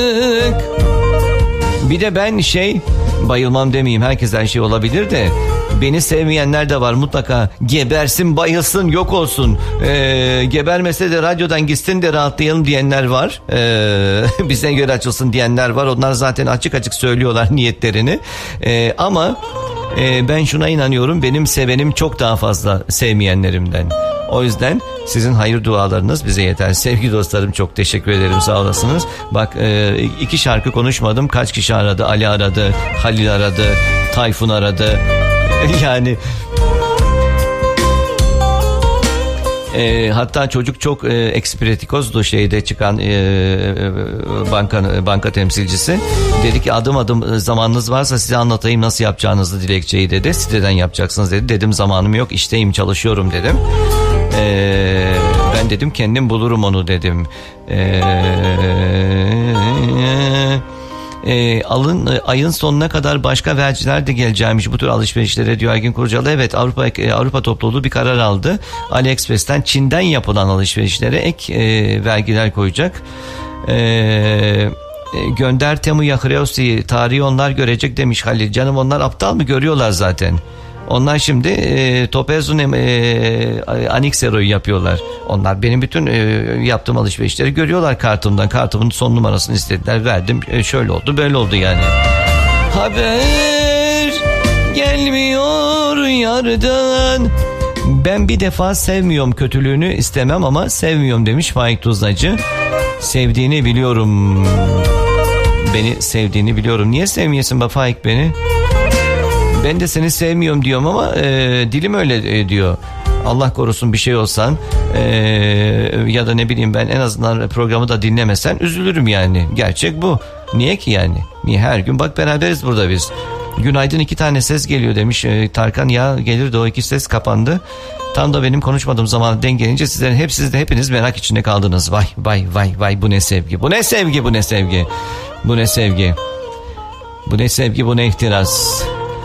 Bir de ben bayılmam demeyeyim, herkes her şey olabilir de beni sevmeyenler de var mutlaka. Gebersin, bayılsın, yok olsun, gebermese de radyodan gitsin de rahatlayalım diyenler var. Bize göre açılsın diyenler var. Onlar zaten açık açık söylüyorlar niyetlerini. Ama ben şuna inanıyorum, benim sevenim çok daha fazla sevmeyenlerimden. O yüzden sizin hayır dualarınız bize yeter. Sevgili dostlarım, çok teşekkür ederim, sağ olasınız. Bak 2 şarkı konuşmadım. Kaç kişi aradı? Ali aradı, Halil aradı, Tayfun aradı. Yani hatta çocuk çok ekspretikozdu, şeyde çıkan banka temsilcisi. Dedi ki adım adım zamanınız varsa size anlatayım nasıl yapacağınızı dilekçeyi dedi. Siteden yapacaksınız dedi. Dedim zamanım yok, işteyim, çalışıyorum dedim. Ben dedim kendim bulurum onu dedim. Ayın sonuna kadar başka vergiler de geleceğimiş bu tür alışverişlere diyor Ergin Kurcalı. Evet, Avrupa topluluğu bir karar aldı. AliExpress'ten, Çin'den yapılan alışverişlere ek vergiler koyacak. Gönder Temu'ya Hreosi'yi, tarihi onlar görecek demiş Halil. Canım, onlar aptal mı? Görüyorlar zaten. Onlar şimdi Topezun Anixero'yu yapıyorlar. Onlar benim bütün yaptığım alışverişleri görüyorlar kartımdan. Kartımın son numarasını istediler, verdim. Şöyle oldu, böyle oldu yani. Haber gelmiyor yardan. Ben bir defa sevmiyorum, kötülüğünü istemem ama sevmiyorum demiş Faik Tuzlacı. Sevdiğini biliyorum. Beni sevdiğini biliyorum. Niye sevmiyorsun be Faik beni? Ben de seni sevmiyorum diyorum ama dilim öyle diyor. Allah korusun bir şey olsan ya da ne bileyim ben, en azından programı da dinlemesen üzülürüm yani. Gerçek bu. Niye ki yani? Niye her gün bak beraberiz burada biz. Günaydın, 2 tane ses geliyor demiş Tarkan. Ya gelirdi, o 2 ses kapandı. Tam da benim konuşmadığım zaman denk gelince siz de hepiniz merak içinde kaldınız. Vay vay vay vay, bu ne sevgi, bu ne sevgi, bu ne sevgi, bu ne sevgi, bu ne sevgi, bu ne ihtiras.